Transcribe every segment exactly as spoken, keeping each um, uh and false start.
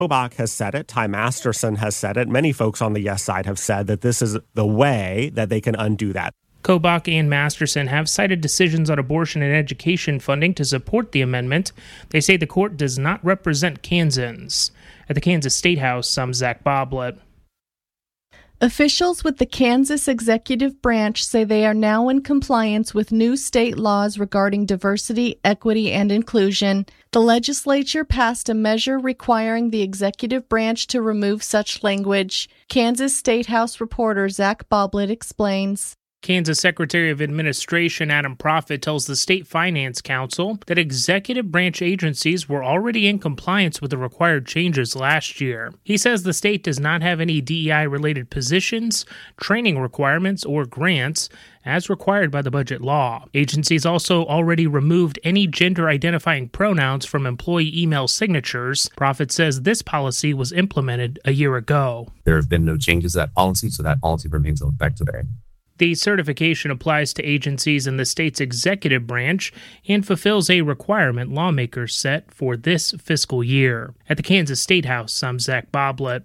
Kobach has said it. Ty Masterson has said it. Many folks on the yes side have said that this is the way that they can undo that. Kobach and Masterson have cited decisions on abortion and education funding to support the amendment. They say the court does not represent Kansans. At the Kansas State House, I'm Zach Boblet. Officials with the Kansas executive branch say they are now in compliance with new state laws regarding diversity, equity, and inclusion. The legislature passed a measure requiring the executive branch to remove such language. Kansas State House reporter Zach Boblet explains. Kansas Secretary of Administration Adam Proffitt tells the State Finance Council that executive branch agencies were already in compliance with the required changes last year. He says the state does not have any D E I-related positions, training requirements, or grants, as required by the budget law. Agencies also already removed any gender-identifying pronouns from employee email signatures. Proffitt says this policy was implemented a year ago. There have been no changes to that policy, so that policy remains in effect today. The certification applies to agencies in the state's executive branch and fulfills a requirement lawmakers set for this fiscal year. At the Kansas State House, I'm Zach Boblet.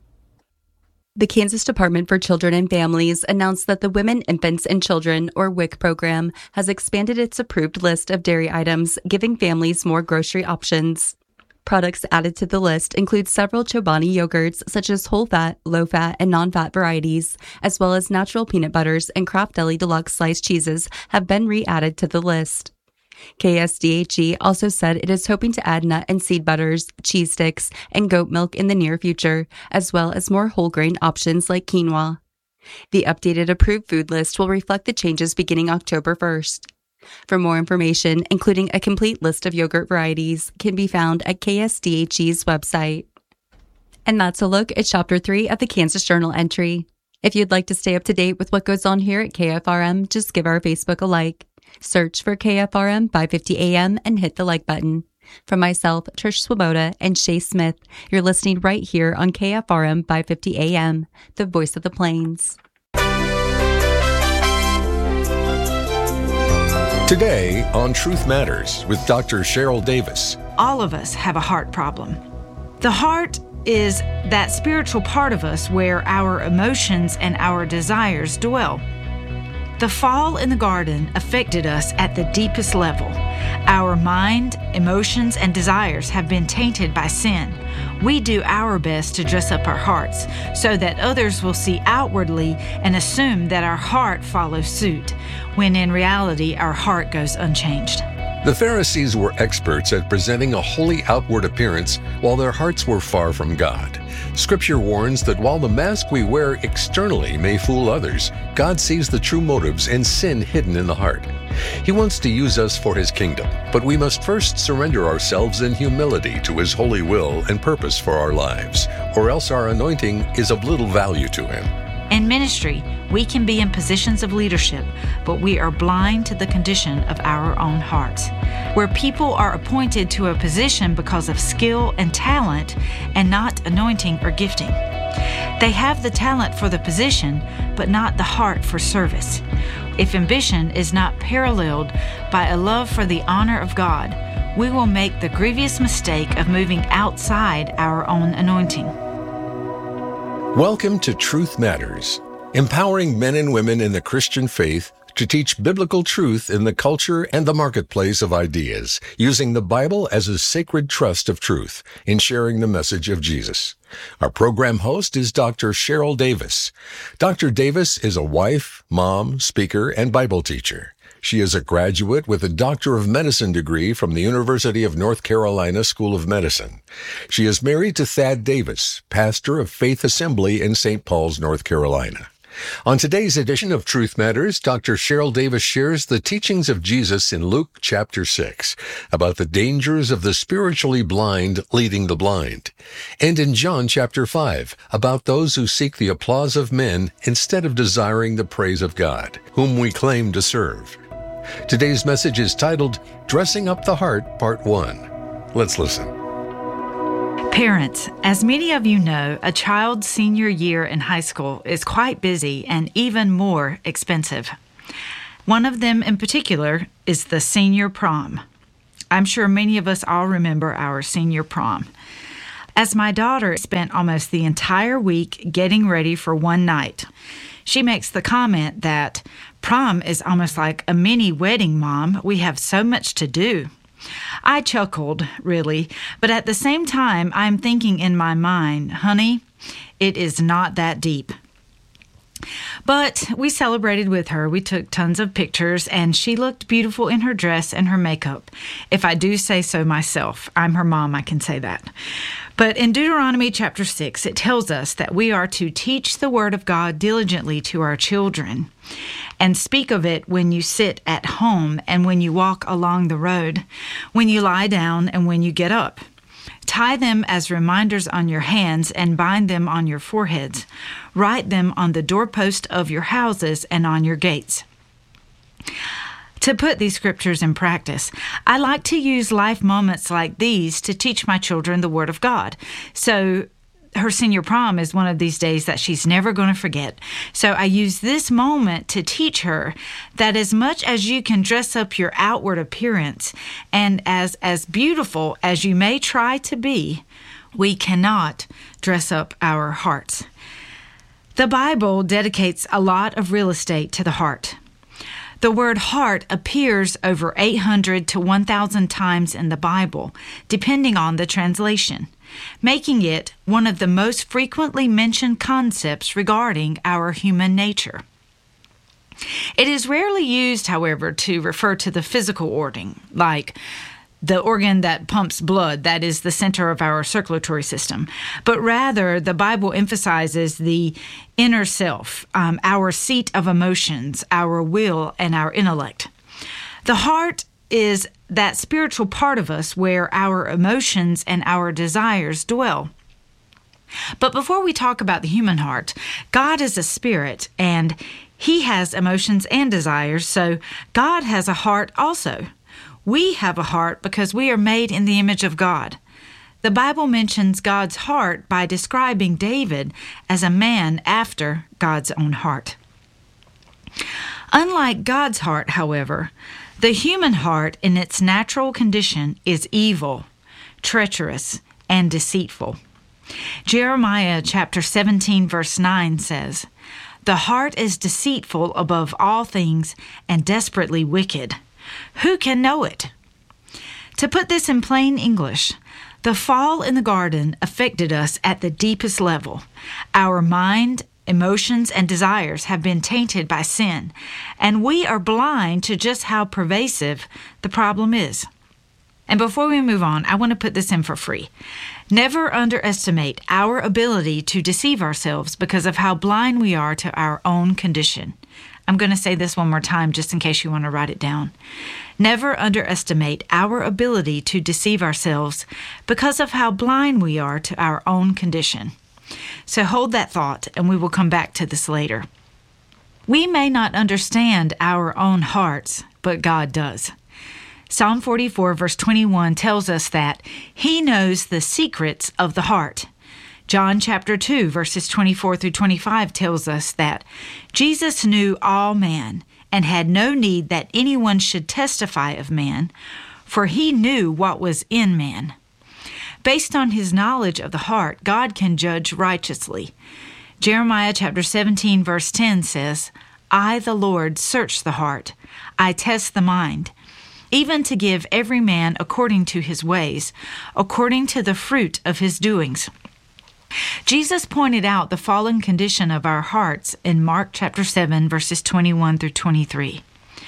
The Kansas Department for Children and Families announced that the Women, Infants, and Children, or W I C program, has expanded its approved list of dairy items, giving families more grocery options. Products added to the list include several Chobani yogurts, such as whole-fat, low-fat, and non-fat varieties, as well as natural peanut butters and Kraft Deli Deluxe sliced cheeses have been re-added to the list. K S D H E also said it is hoping to add nut and seed butters, cheese sticks, and goat milk in the near future, as well as more whole grain options like quinoa. The updated approved food list will reflect the changes beginning October first. For more information, including a complete list of yogurt varieties, can be found at K S D H E's website. And that's a look at Chapter three of the Kansas Journal entry. If you'd like to stay up to date with what goes on here at K F R M, just give our Facebook a like. Search for K F R M five fifty A M and hit the like button. From myself, Trish Swoboda, and Shay Smith, you're listening right here on K F R M five fifty A M, the voice of the Plains. Today on Truth Matters with Doctor Cheryl Davis. All of us have a heart problem. The heart is that spiritual part of us where our emotions and our desires dwell. The fall in the garden affected us at the deepest level. Our mind, emotions, and desires have been tainted by sin. We do our best to dress up our hearts so that others will see outwardly and assume that our heart follows suit, when in reality our heart goes unchanged. The Pharisees were experts at presenting a holy outward appearance while their hearts were far from God. Scripture warns that while the mask we wear externally may fool others, God sees the true motives and sin hidden in the heart. He wants to use us for His kingdom, but we must first surrender ourselves in humility to His holy will and purpose for our lives, or else our anointing is of little value to Him. In ministry, we can be in positions of leadership, but we are blind to the condition of our own hearts. Where people are appointed to a position because of skill and talent and not anointing or gifting. They have the talent for the position, but not the heart for service. If ambition is not paralleled by a love for the honor of God, we will make the grievous mistake of moving outside our own anointing. Welcome to Truth Matters, empowering men and women in the Christian faith to teach biblical truth in the culture and the marketplace of ideas, using the Bible as a sacred trust of truth in sharing the message of Jesus. Our program host is Doctor Cheryl Davis. Doctor Davis is a wife, mom, speaker, and Bible teacher. She is a graduate with a Doctor of Medicine degree from the University of North Carolina School of Medicine. She is married to Thad Davis, pastor of Faith Assembly in Saint Paul's, North Carolina. On today's edition of Truth Matters, Doctor Cheryl Davis shares the teachings of Jesus in Luke chapter six about the dangers of the spiritually blind leading the blind, and in John chapter five about those who seek the applause of men instead of desiring the praise of God, whom we claim to serve. Today's message is titled, Dressing Up the Heart, Part one. Let's listen. Parents, as many of you know, a child's senior year in high school is quite busy and even more expensive. One of them in particular is the senior prom. I'm sure many of us all remember our senior prom. as my daughter spent almost the entire week getting ready for one night. She makes the comment that prom is almost like a mini wedding, Mom. We have so much to do. I chuckled, really, but at the same time, I'm thinking in my mind, honey, it is not that deep. But we celebrated with her. We took tons of pictures, and she looked beautiful in her dress and her makeup. If I do say so myself, I'm her mom, I can say that. But in Deuteronomy chapter six, it tells us that we are to teach the word of God diligently to our children and speak of it when you sit at home and when you walk along the road, when you lie down and when you get up. Tie them as reminders on your hands and bind them on your foreheads. Write them on the doorpost of your houses and on your gates. To put these scriptures in practice, I like to use life moments like these to teach my children the Word of God. So her senior prom is one of these days that she's never going to forget. So I use this moment to teach her that as much as you can dress up your outward appearance and as, as beautiful as you may try to be, we cannot dress up our hearts. The Bible dedicates a lot of real estate to the heart. The word heart appears over eight hundred to one thousand times in the Bible, depending on the translation, making it one of the most frequently mentioned concepts regarding our human nature. It is rarely used, however, to refer to the physical organ, like the organ that pumps blood, that is the center of our circulatory system, but rather the Bible emphasizes the inner self, um, our seat of emotions, our will, and our intellect. The heart is that spiritual part of us where our emotions and our desires dwell. But before we talk about the human heart, God is a spirit, and He has emotions and desires, so God has a heart also. We have a heart because we are made in the image of God. The Bible mentions God's heart by describing David as a man after God's own heart. Unlike God's heart, however, the human heart in its natural condition is evil, treacherous, and deceitful. Jeremiah chapter seventeen verse nine says, "The heart is deceitful above all things and desperately wicked. Who can know it?" To put this in plain English, the fall in the garden affected us at the deepest level. Our mind, emotions, and desires have been tainted by sin, and we are blind to just how pervasive the problem is. And before we move on, I want to put this in for free. Never underestimate our ability to deceive ourselves because of how blind we are to our own condition. I'm going to say this one more time just in case you want to write it down. Never underestimate our ability to deceive ourselves because of how blind we are to our own condition. So hold that thought, and we will come back to this later. We may not understand our own hearts, but God does. Psalm forty-four verse twenty-one tells us that He knows the secrets of the heart. John chapter two verses twenty-four through twenty-five tells us that Jesus knew all man and had no need that anyone should testify of man, for He knew what was in man. Based on His knowledge of the heart, God can judge righteously. Jeremiah chapter seventeen verse ten says, "I, the Lord, search the heart. I test the mind, even to give every man according to his ways, according to the fruit of his doings." Jesus pointed out the fallen condition of our hearts in Mark chapter seven, verses twenty-one through twenty-three.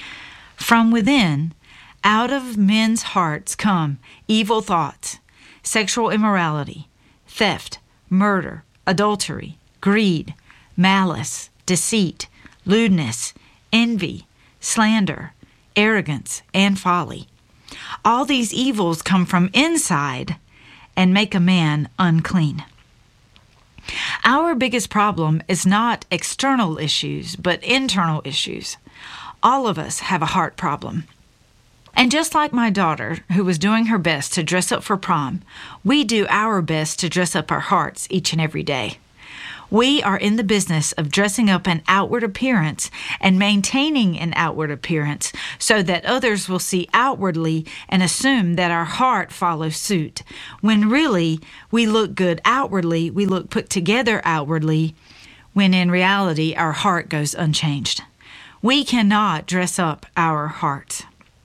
From within, out of men's hearts come evil thoughts, sexual immorality, theft, murder, adultery, greed, malice, deceit, lewdness, envy, slander, arrogance, and folly. All these evils come from inside and make a man unclean. Our biggest problem is not external issues, but internal issues. All of us have a heart problem. And just like my daughter, who was doing her best to dress up for prom, we do our best to dress up our hearts each and every day. We are in the business of dressing up an outward appearance and maintaining an outward appearance so that others will see outwardly and assume that our heart follows suit, when really we look good outwardly, we look put together outwardly, when in reality our heart goes unchanged. We cannot dress up our hearts.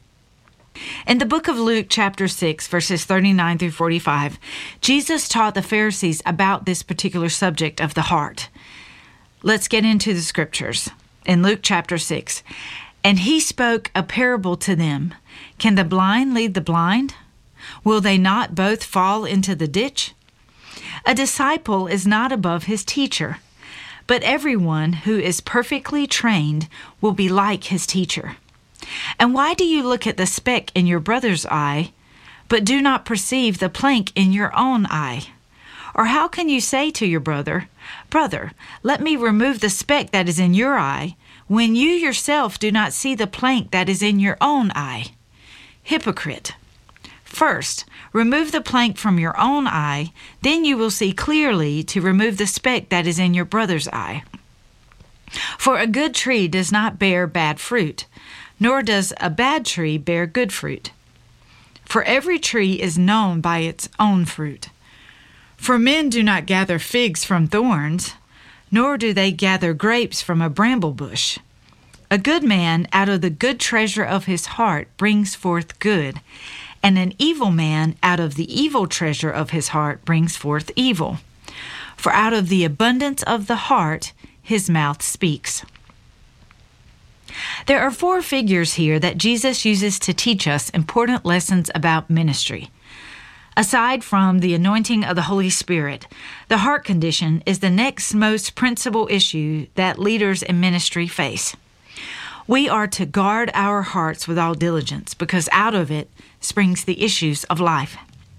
In the book of Luke, chapter six, verses thirty-nine through forty-five, Jesus taught the Pharisees about this particular subject of the heart. Let's get into the scriptures. In Luke, chapter six, "And he spoke a parable to them. Can the blind lead the blind? Will they not both fall into the ditch? A disciple is not above his teacher, but everyone who is perfectly trained will be like his teacher. And why do you look at the speck in your brother's eye, but do not perceive the plank in your own eye? Or how can you say to your brother, 'Brother, let me remove the speck that is in your eye,' when you yourself do not see the plank that is in your own eye? Hypocrite! First, remove the plank from your own eye, then you will see clearly to remove the speck that is in your brother's eye. For a good tree does not bear bad fruit, nor does a bad tree bear good fruit. For every tree is known by its own fruit. For men do not gather figs from thorns, nor do they gather grapes from a bramble bush. A good man out of the good treasure of his heart brings forth good, and an evil man out of the evil treasure of his heart brings forth evil. For out of the abundance of the heart his mouth speaks." There are four figures here that Jesus uses to teach us important lessons about ministry. Aside from the anointing of the Holy Spirit, the heart condition is the next most principal issue that leaders in ministry face. We are to guard our hearts with all diligence, because out of it springs the issues of life.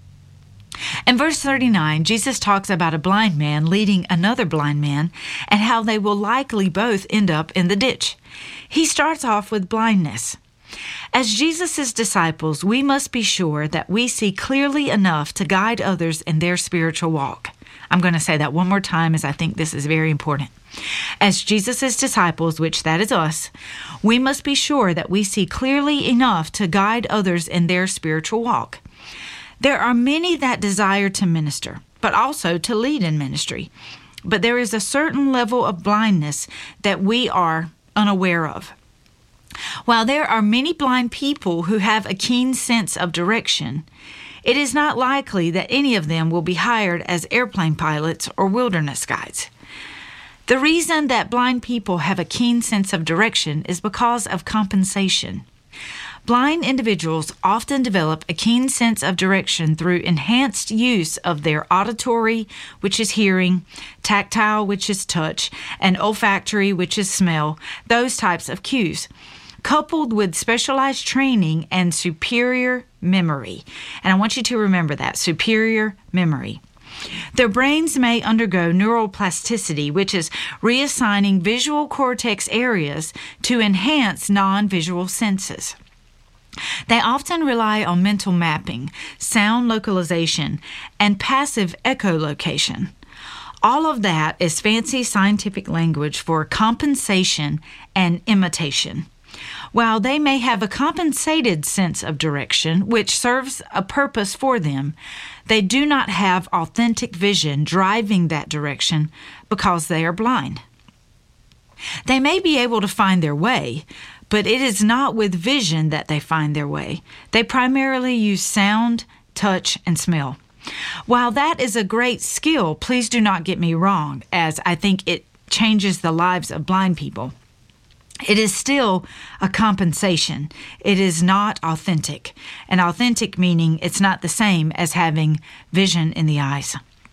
In verse thirty-nine, Jesus talks about a blind man leading another blind man and how they will likely both end up in the ditch. He starts off with blindness. As Jesus' disciples, we must be sure that we see clearly enough to guide others in their spiritual walk. I'm going to say that one more time, as I think this is very important. As Jesus' disciples, which that is us, we must be sure that we see clearly enough to guide others in their spiritual walk. There are many that desire to minister, but also to lead in ministry. But there is a certain level of blindness that we are unaware of. While there are many blind people who have a keen sense of direction, it is not likely that any of them will be hired as airplane pilots or wilderness guides. The reason that blind people have a keen sense of direction is because of compensation. Blind individuals often develop a keen sense of direction through enhanced use of their auditory, which is hearing, tactile, which is touch, and olfactory, which is smell, those types of cues, coupled with specialized training and superior memory. And I want you to remember that, superior memory. Their brains may undergo neuroplasticity, which is reassigning visual cortex areas to enhance non-visual senses. They often rely on mental mapping, sound localization, and passive echolocation. All of that is fancy scientific language for compensation and imitation. While they may have a compensated sense of direction, which serves a purpose for them, they do not have authentic vision driving that direction because they are blind. They may be able to find their way, but it is not with vision that they find their way. They primarily use sound, touch, and smell. While that is a great skill, please do not get me wrong, as I think it changes the lives of blind people. It is still a compensation. It is not authentic. And authentic meaning it's not the same as having vision in the eyes.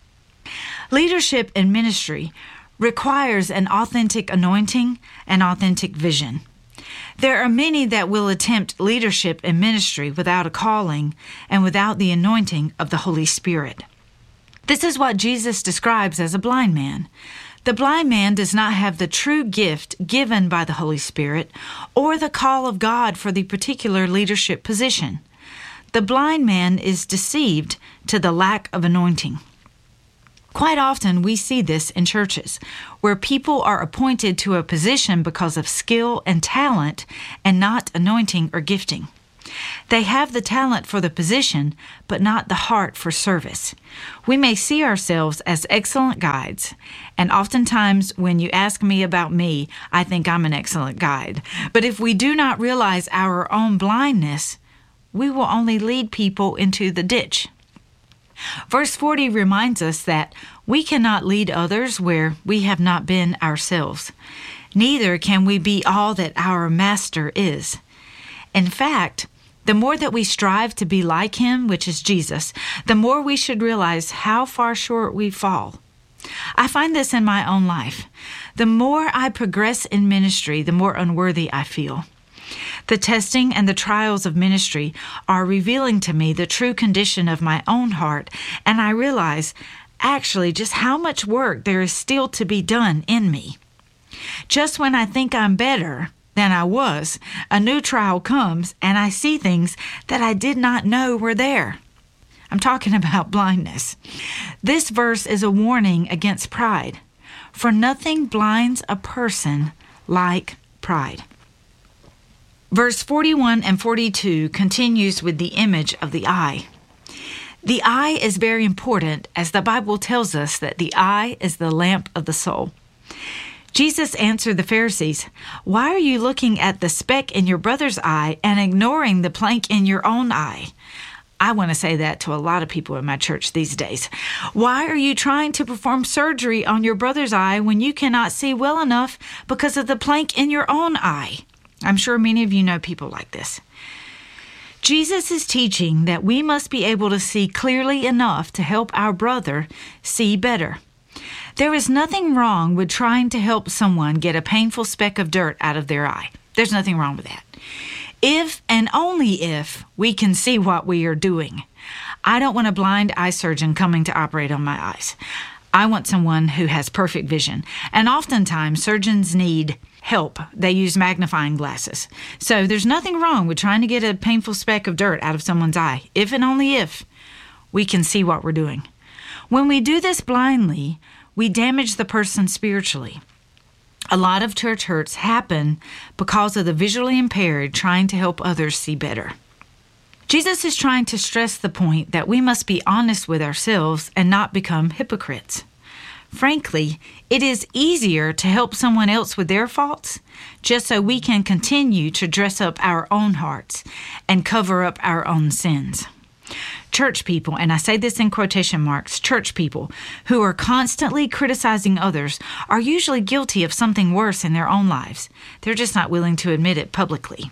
Leadership in ministry requires an authentic anointing and authentic vision. There are many that will attempt leadership in ministry without a calling and without the anointing of the Holy Spirit. This is what Jesus describes as a blind man. The blind man does not have the true gift given by the Holy Spirit or the call of God for the particular leadership position. The blind man is deceived to the lack of anointing. Quite often we see this in churches, where people are appointed to a position because of skill and talent and not anointing or gifting. They have the talent for the position, but not the heart for service. We may see ourselves as excellent guides, and oftentimes when you ask me about me, I think I'm an excellent guide. But if we do not realize our own blindness, we will only lead people into the ditch. Verse forty reminds us that we cannot lead others where we have not been ourselves. Neither can we be all that our Master is. In fact, the more that we strive to be like Him, which is Jesus, the more we should realize how far short we fall. I find this in my own life. The more I progress in ministry, the more unworthy I feel. The testing and the trials of ministry are revealing to me the true condition of my own heart, and I realize actually just how much work there is still to be done in me. Just when I think I'm better than I was, a new trial comes and I see things that I did not know were there. I'm talking about blindness. This verse is a warning against pride, for nothing blinds a person like pride. Verse forty-one and forty-two continues with the image of the eye. The eye is very important, as the Bible tells us that the eye is the lamp of the soul. Jesus answered the Pharisees, "Why are you looking at the speck in your brother's eye and ignoring the plank in your own eye?" I want to say that to a lot of people in my church these days. Why are you trying to perform surgery on your brother's eye when you cannot see well enough because of the plank in your own eye? I'm sure many of you know people like this. Jesus is teaching that we must be able to see clearly enough to help our brother see better. There is nothing wrong with trying to help someone get a painful speck of dirt out of their eye. There's nothing wrong with that. If and only if we can see what we are doing. I don't want a blind eye surgeon coming to operate on my eyes. I want someone who has perfect vision. And oftentimes surgeons need help. They use magnifying glasses. So there's nothing wrong with trying to get a painful speck of dirt out of someone's eye, if and only if we can see what we're doing. When we do this blindly, we damage the person spiritually. A lot of church hurts happen because of the visually impaired trying to help others see better. Jesus is trying to stress the point that we must be honest with ourselves and not become hypocrites. Frankly, it is easier to help someone else with their faults just so we can continue to dress up our own hearts and cover up our own sins. Church people, and I say this in quotation marks, church people who are constantly criticizing others are usually guilty of something worse in their own lives. They're just not willing to admit it publicly.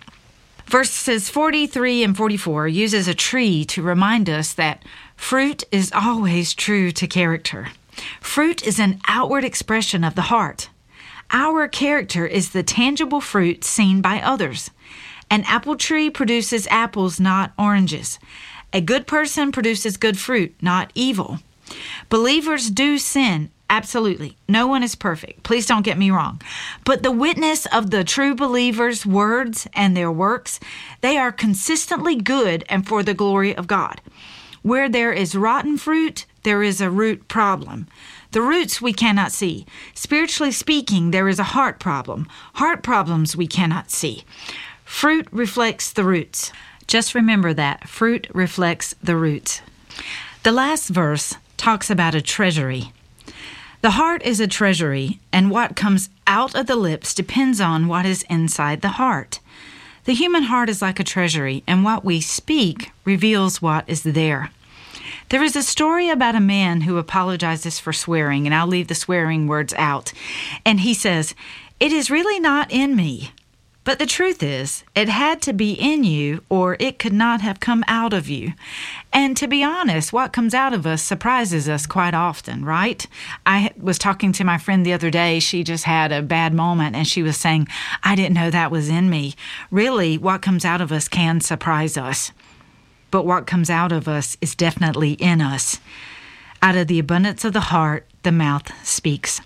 Verses forty-three and forty-four uses a tree to remind us that fruit is always true to character. Fruit is an outward expression of the heart. Our character is the tangible fruit seen by others. An apple tree produces apples, not oranges. A good person produces good fruit, not evil. Believers do sin, absolutely. No one is perfect. Please don't get me wrong. But the witness of the true believers' words and their works, they are consistently good and for the glory of God. Where there is rotten fruit, there is a root problem. The roots we cannot see. Spiritually speaking, there is a heart problem. Heart problems we cannot see. Fruit reflects the roots. Just remember that. Fruit reflects the roots. The last verse talks about a treasury. The heart is a treasury, and what comes out of the lips depends on what is inside the heart. The human heart is like a treasury, and what we speak reveals what is there. There is a story about a man who apologizes for swearing, and I'll leave the swearing words out. And he says, "It is really not in me. But the truth is, it had to be in you, or it could not have come out of you." And to be honest, what comes out of us surprises us quite often, right? I was talking to my friend the other day. She just had a bad moment, and she was saying, "I didn't know that was in me." Really, what comes out of us can surprise us. But what comes out of us is definitely in us. Out of the abundance of the heart, the mouth speaks.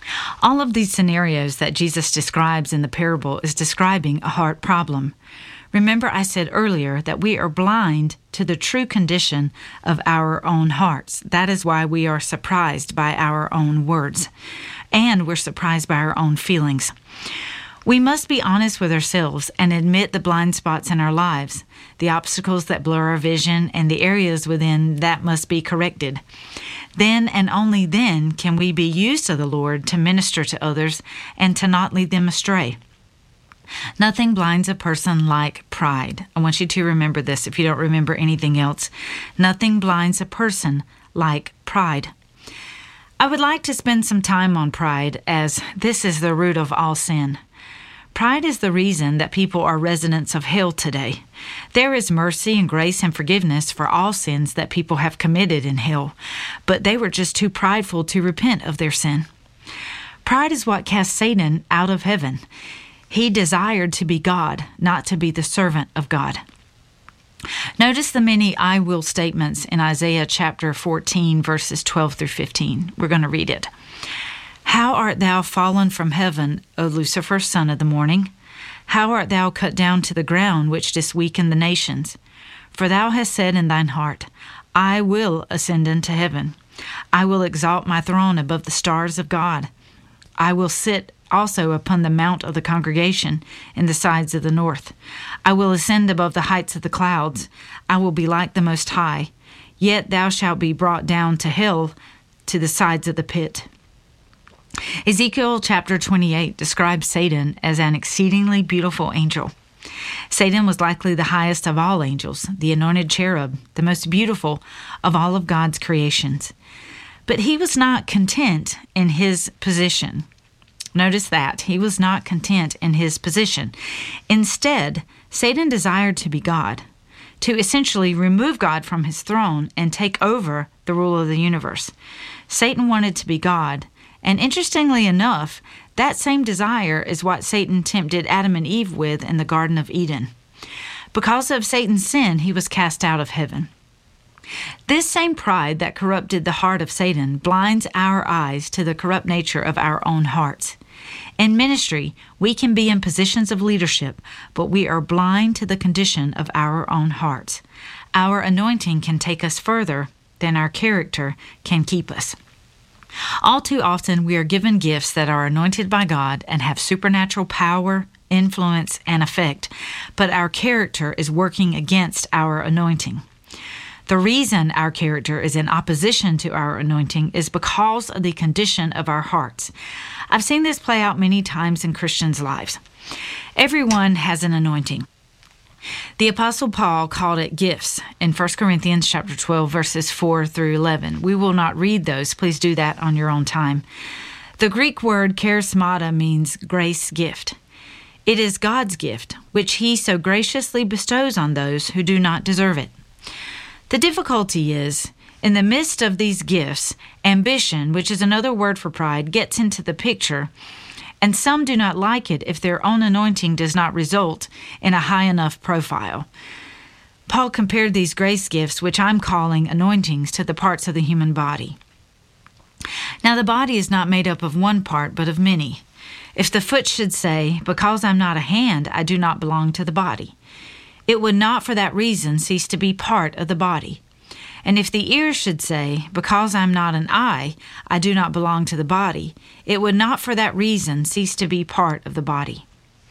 All of these scenarios that Jesus describes in the parable is describing a heart problem. Remember, I said earlier that we are blind to the true condition of our own hearts. That is why we are surprised by our own words, and we're surprised by our own feelings. We must be honest with ourselves and admit the blind spots in our lives, the obstacles that blur our vision, and the areas within that must be corrected. Then and only then can we be used of the Lord to minister to others and to not lead them astray. Nothing blinds a person like pride. I want you to remember this if you don't remember anything else. Nothing blinds a person like pride. I would like to spend some time on pride, as this is the root of all sin. Pride is the reason that people are residents of hell today. There is mercy and grace and forgiveness for all sins that people have committed in hell, but they were just too prideful to repent of their sin. Pride is what cast Satan out of heaven. He desired to be God, not to be the servant of God. Notice the many I will statements in Isaiah chapter fourteen, verses twelve through fifteen. We're going to read it. How art thou fallen from heaven, O Lucifer, son of the morning? How art thou cut down to the ground, which didst weaken the nations? For thou hast said in thine heart, I will ascend into heaven. I will exalt my throne above the stars of God. I will sit also upon the mount of the congregation in the sides of the north. I will ascend above the heights of the clouds. I will be like the Most High. Yet thou shalt be brought down to hell, to the sides of the pit. Ezekiel chapter twenty-eight describes Satan as an exceedingly beautiful angel. Satan was likely the highest of all angels, the anointed cherub, the most beautiful of all of God's creations. But he was not content in his position. Notice that. He was not content in his position. Instead, Satan desired to be God, to essentially remove God from his throne and take over the rule of the universe. Satan wanted to be God, and interestingly enough, that same desire is what Satan tempted Adam and Eve with in the Garden of Eden. Because of Satan's sin, he was cast out of heaven. This same pride that corrupted the heart of Satan blinds our eyes to the corrupt nature of our own hearts. In ministry, we can be in positions of leadership, but we are blind to the condition of our own hearts. Our anointing can take us further than our character can keep us. All too often, we are given gifts that are anointed by God and have supernatural power, influence, and effect, but our character is working against our anointing. The reason our character is in opposition to our anointing is because of the condition of our hearts. I've seen this play out many times in Christians' lives. Everyone has an anointing. The Apostle Paul called it gifts in First Corinthians chapter twelve, verses four through eleven. We will not read those. Please do that on your own time. The Greek word charismata means grace gift. It is God's gift, which he so graciously bestows on those who do not deserve it. The difficulty is, in the midst of these gifts, ambition, which is another word for pride, gets into the picture, and some do not like it if their own anointing does not result in a high enough profile. Paul compared these grace gifts, which I'm calling anointings, to the parts of the human body. Now, the body is not made up of one part, but of many. If the foot should say, because I'm not a hand, I do not belong to the body, it would not for that reason cease to be part of the body. And if the ear should say, because I'm not an eye, I do not belong to the body, it would not for that reason cease to be part of the body.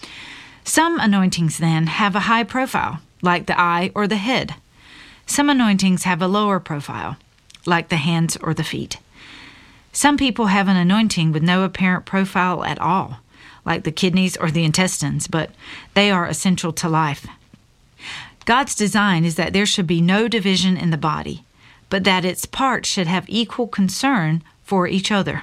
Some anointings, then, have a high profile, like the eye or the head. Some anointings have a lower profile, like the hands or the feet. Some people have an anointing with no apparent profile at all, like the kidneys or the intestines, but they are essential to life. God's design is that there should be no division in the body, but that its parts should have equal concern for each other.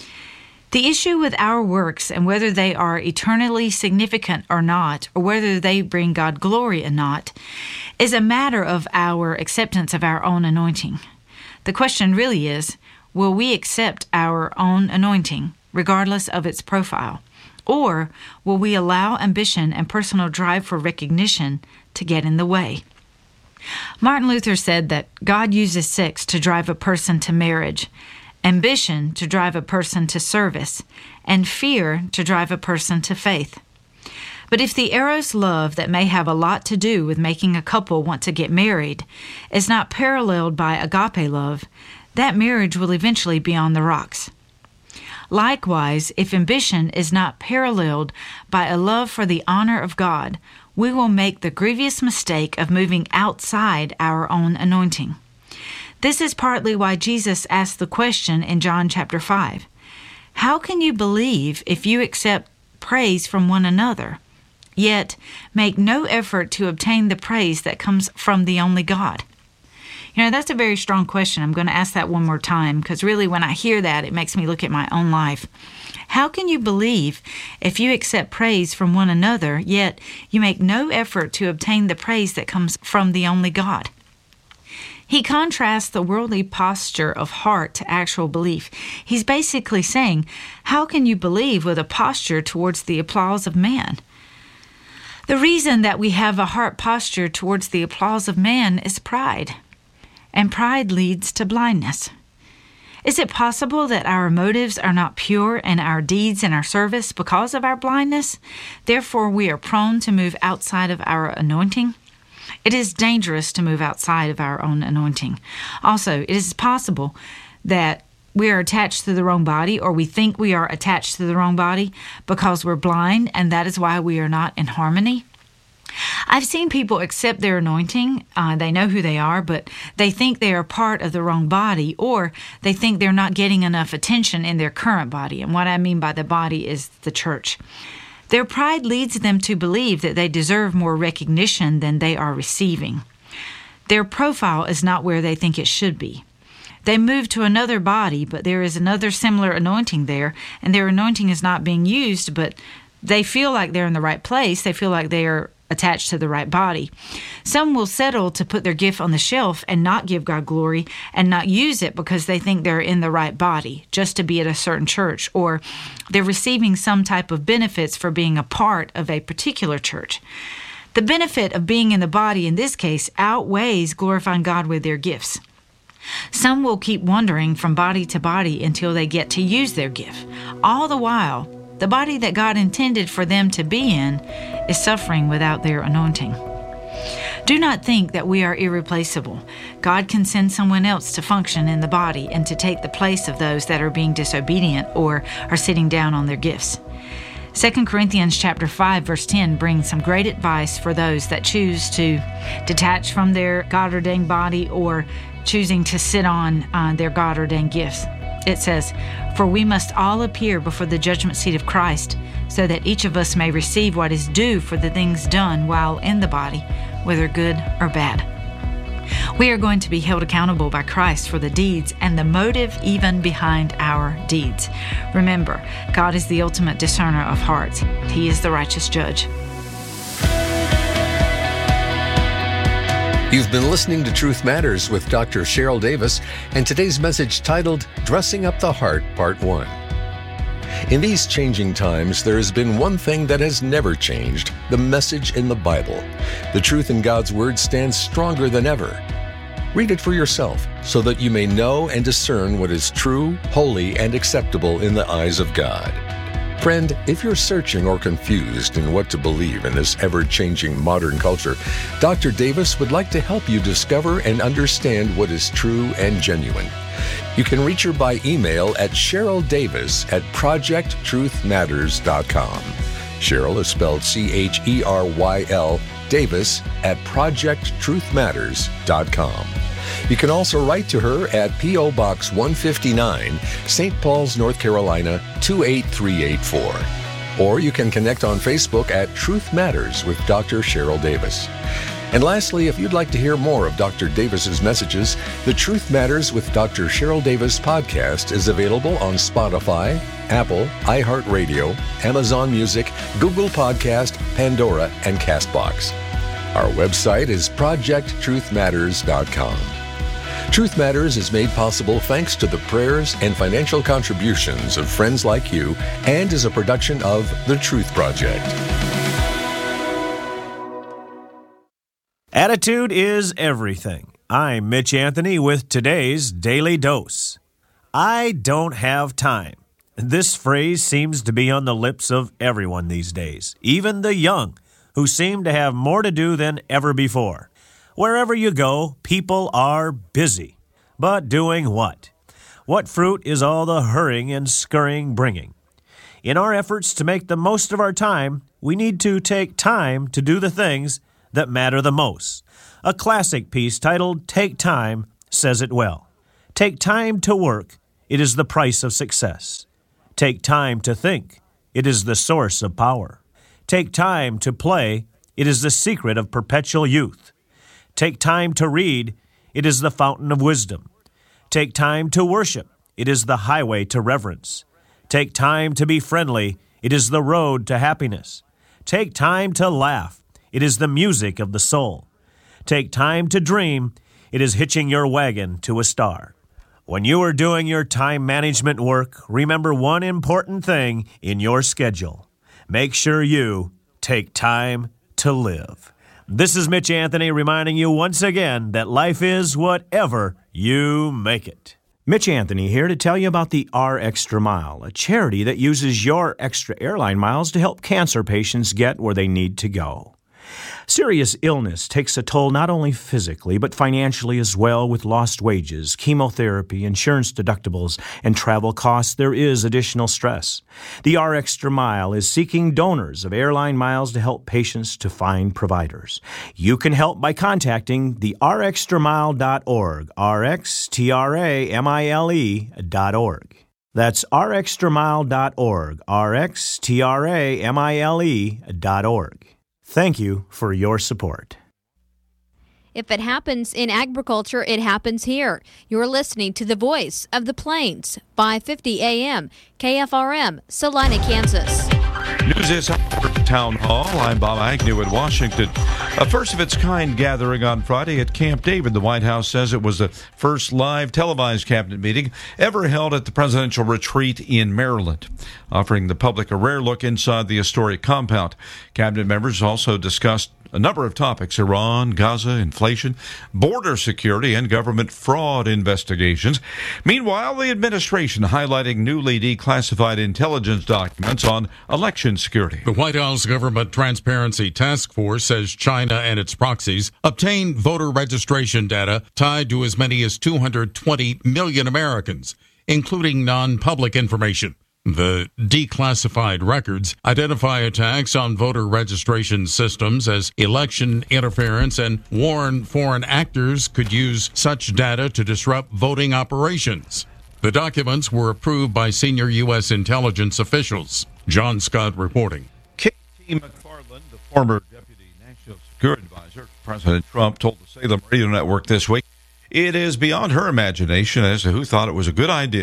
The issue with our works and whether they are eternally significant or not, or whether they bring God glory or not, is a matter of our acceptance of our own anointing. The question really is, will we accept our own anointing, regardless of its profile? Or will we allow ambition and personal drive for recognition to get in the way? Martin Luther said that God uses sex to drive a person to marriage, ambition to drive a person to service, and fear to drive a person to faith. But if the eros love that may have a lot to do with making a couple want to get married is not paralleled by agape love, that marriage will eventually be on the rocks. Likewise, if ambition is not paralleled by a love for the honor of God, we will make the grievous mistake of moving outside our own anointing. This is partly why Jesus asked the question in John chapter five. How can you believe if you accept praise from one another, yet make no effort to obtain the praise that comes from the only God? You know, that's a very strong question. I'm going to ask that one more time, because really when I hear that, it makes me look at my own life. How can you believe if you accept praise from one another, yet you make no effort to obtain the praise that comes from the only God? He contrasts the worldly posture of heart to actual belief. He's basically saying, how can you believe with a posture towards the applause of man? The reason that we have a heart posture towards the applause of man is pride. And pride leads to blindness. Is it possible that our motives are not pure and our deeds and our service because of our blindness? Therefore, we are prone to move outside of our anointing. It is dangerous to move outside of our own anointing. Also, it is possible that we are attached to the wrong body, or we think we are attached to the wrong body because we're blind, and that is why we are not in harmony. I've seen people accept their anointing. Uh, they know who they are, but they think they are part of the wrong body, or they think they're not getting enough attention in their current body. And what I mean by the body is the church. Their pride leads them to believe that they deserve more recognition than they are receiving. Their profile is not where they think it should be. They move to another body, but there is another similar anointing there, and their anointing is not being used, but they feel like they're in the right place. They feel like they are attached to the right body. Some will settle to put their gift on the shelf and not give God glory and not use it because they think they're in the right body, just to be at a certain church, or they're receiving some type of benefits for being a part of a particular church. The benefit of being in the body in this case outweighs glorifying God with their gifts. Some will keep wandering from body to body until they get to use their gift. All the while, the body that God intended for them to be in is suffering without their anointing. Do not think that we are irreplaceable. God can send someone else to function in the body and to take the place of those that are being disobedient or are sitting down on their gifts. Second Corinthians chapter five, verse ten brings some great advice for those that choose to detach from their God-ordained body or choosing to sit on uh, their God-ordained gifts. It says, "For we must all appear before the judgment seat of Christ, so that each of us may receive what is due for the things done while in the body, whether good or bad." We are going to be held accountable by Christ for the deeds and the motive even behind our deeds. Remember, God is the ultimate discerner of hearts. He is the righteous judge. You've been listening to Truth Matters with Doctor Cheryl Davis, and today's message titled Dressing Up the Heart, Part one. In these changing times, there has been one thing that has never changed: the message in the Bible. The truth in God's Word stands stronger than ever. Read it for yourself so that you may know and discern what is true, holy, and acceptable in the eyes of God. Friend, if you're searching or confused in what to believe in this ever-changing modern culture, Doctor Davis would like to help you discover and understand what is true and genuine. You can reach her by email at Cheryl Davis at project truth matters dot com. Cheryl is spelled C H E R Y L, Davis at project truth matters dot com. You can also write to her at P O Box one fifty-nine, Saint Paul's, North Carolina, two eight three eight four. Or you can connect on Facebook at Truth Matters with Doctor Cheryl Davis. And lastly, if you'd like to hear more of Doctor Davis's messages, the Truth Matters with Doctor Cheryl Davis podcast is available on Spotify, Apple, iHeartRadio, Amazon Music, Google Podcast, Pandora, and CastBox. Our website is project truth matters dot com. Truth Matters is made possible thanks to the prayers and financial contributions of friends like you, and is a production of The Truth Project. Attitude is everything. I'm Mitch Anthony with today's Daily Dose. I don't have time. This phrase seems to be on the lips of everyone these days, even the young, who seem to have more to do than ever before. Wherever you go, people are busy. But doing what? What fruit is all the hurrying and scurrying bringing? In our efforts to make the most of our time, we need to take time to do the things that matter the most. A classic piece titled Take Time says it well. Take time to work. It is the price of success. Take time to think. It is the source of power. Take time to play. It is the secret of perpetual youth. Take time to read. It is the fountain of wisdom. Take time to worship. It is the highway to reverence. Take time to be friendly. It is the road to happiness. Take time to laugh. It is the music of the soul. Take time to dream. It is hitching your wagon to a star. When you are doing your time management work, remember one important thing in your schedule. Make sure you take time to live. This is Mitch Anthony reminding you once again that life is whatever you make it. Mitch Anthony here to tell you about the R Extra Mile, a charity that uses your extra airline miles to help cancer patients get where they need to go. Serious illness takes a toll not only physically, but financially as well. With lost wages, chemotherapy, insurance deductibles, and travel costs, there is additional stress. The R Extra Mile is seeking donors of airline miles to help patients to find providers. You can help by contacting the r extra mile dot org, R X T R A M I L E dot org. That's r extra mile dot org, R X T R A M I L E dot org. Thank you for your support. If it happens in agriculture, it happens here. You're listening to the Voice of the Plains, five fifty A M, K F R M, Salina, Kansas. News is Town Hall. I'm Bob Agnew in Washington. A first-of-its-kind gathering on Friday at Camp David. The White House says it was the first live televised cabinet meeting ever held at the presidential retreat in Maryland, offering the public a rare look inside the historic compound. Cabinet members also discussed a number of topics: Iran, Gaza, inflation, border security, and government fraud investigations. Meanwhile, the administration highlighting newly declassified intelligence documents on election security. The White House Government Transparency Task Force says China and its proxies obtained voter registration data tied to as many as two hundred twenty million Americans, including non-public information. The declassified records identify attacks on voter registration systems as election interference and warn foreign actors could use such data to disrupt voting operations. The documents were approved by senior U S intelligence officials. John Scott reporting. K T McFarland, the former Deputy National Security Advisor to President Trump, told the Salem Radio Network this week it is beyond her imagination as to who thought it was a good idea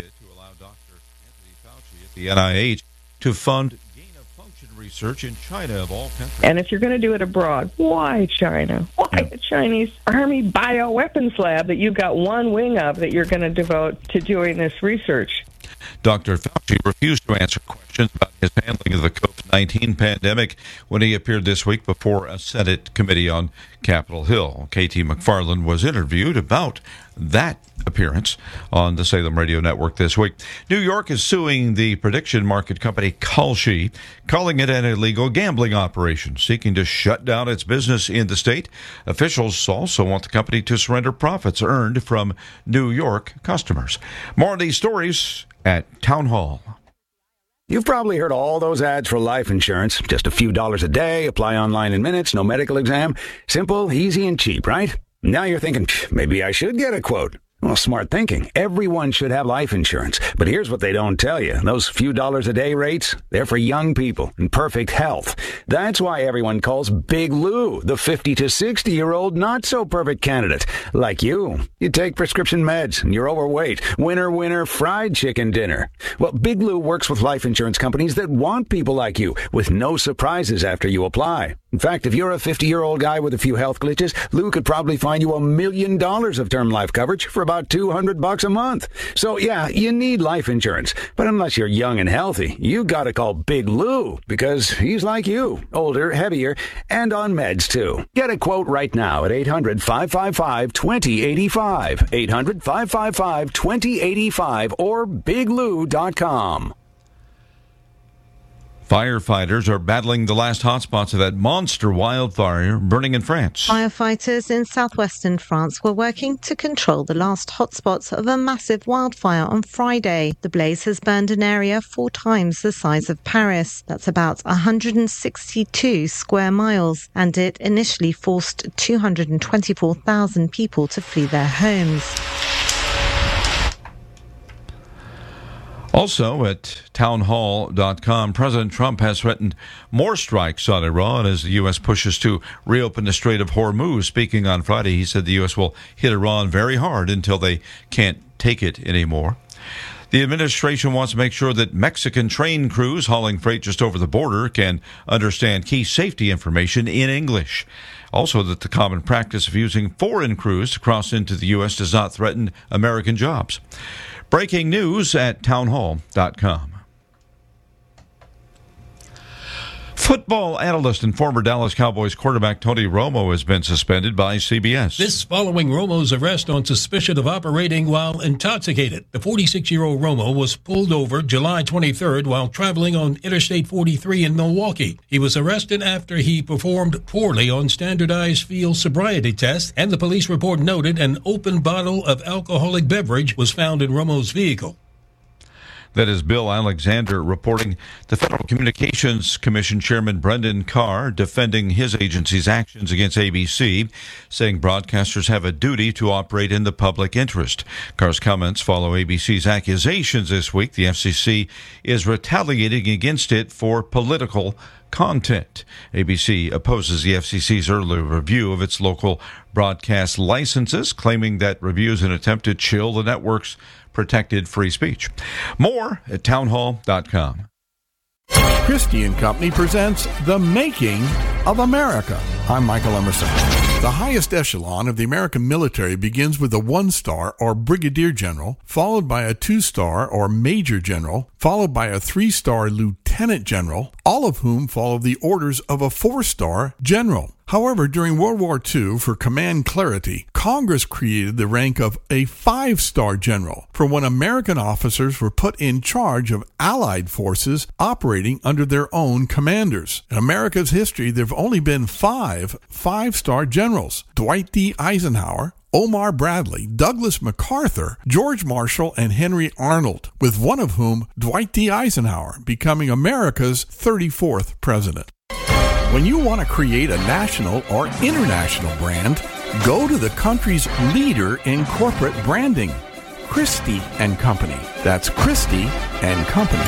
the N I H to fund gain-of-function research in China of all countries. And if you're going to do it abroad, why China? Why yeah. the Chinese Army bioweapons lab that you've got one wing of that you're going to devote to doing this research? Doctor Fauci refused to answer questions about his handling of the COVID nineteen pandemic when he appeared this week before a Senate committee on Capitol Hill. K T McFarland was interviewed about that appearance on the Salem Radio Network this week. New York is suing the prediction market company Kalshi, calling it an illegal gambling operation, seeking to shut down its business in the state. Officials also want the company to surrender profits earned from New York customers. More of these stories at Town Hall. You've probably heard all those ads for life insurance. Just a few dollars a day, apply online in minutes, no medical exam. Simple, easy, and cheap, right? Now you're thinking, maybe I should get a quote. Well, smart thinking. Everyone should have life insurance. But here's what they don't tell you. Those few dollars a day rates, they're for young people in perfect health. That's why everyone calls Big Lou the fifty to sixty-year-old not-so-perfect candidate. Like you. You take prescription meds, and you're overweight. Winner, winner, fried chicken dinner. Well, Big Lou works with life insurance companies that want people like you, with no surprises after you apply. In fact, if you're a fifty-year-old guy with a few health glitches, Lou could probably find you a million dollars of term life coverage for about two hundred bucks a month. So yeah, you need life insurance. But unless you're young and healthy, you gotta call Big Lou, because he's like you, older, heavier, and on meds too. Get a quote right now at eight hundred, five five five, two zero eight five, eight hundred, five five five, two zero eight five, or big lou dot com. Firefighters are battling the last hotspots of that monster wildfire burning in France. Firefighters in southwestern France were working to control the last hotspots of a massive wildfire on Friday. The blaze has burned an area four times the size of Paris. That's about one hundred sixty-two square miles, and it initially forced two hundred twenty-four thousand people to flee their homes. Also at townhall dot com, President Trump has threatened more strikes on Iran as the U S pushes to reopen the Strait of Hormuz. Speaking on Friday, he said the U S will hit Iran very hard until they can't take it anymore. The administration wants to make sure that Mexican train crews hauling freight just over the border can understand key safety information in English. Also, that the common practice of using foreign crews to cross into the U S does not threaten American jobs. Breaking news at townhall dot com. Football analyst and former Dallas Cowboys quarterback Tony Romo has been suspended by C B S. This following Romo's arrest on suspicion of operating while intoxicated. The forty-six-year-old Romo was pulled over July twenty-third while traveling on Interstate forty-three in Milwaukee. He was arrested after he performed poorly on standardized field sobriety tests, and the police report noted an open bottle of alcoholic beverage was found in Romo's vehicle. That is Bill Alexander reporting. The Federal Communications Commission Chairman Brendan Carr defending his agency's actions against A B C, saying broadcasters have a duty to operate in the public interest. Carr's comments follow A B C's accusations this week the F C C is retaliating against it for political content. A B C opposes the F C C's early review of its local broadcast licenses, claiming that review is an attempt to chill the network's protected free speech. More at townhall dot com. Christie and Company presents The Making of America. I'm Michael Emerson. The highest echelon of the American military begins with a one-star or brigadier general, followed by a two-star or major general, followed by a three-star lieutenant general, all of whom follow the orders of a four-star general. However, during World War Two, for command clarity, Congress created the rank of a five-star general for when American officers were put in charge of Allied forces operating under their own commanders. In America's history, there have only been five five-star generals: Dwight D. Eisenhower, Omar Bradley, Douglas MacArthur, George Marshall, and Henry Arnold, with one of whom, Dwight D. Eisenhower, becoming America's thirty-fourth president. When you want to create a national or international brand, go to the country's leader in corporate branding, Christie and Company. That's Christie and Company.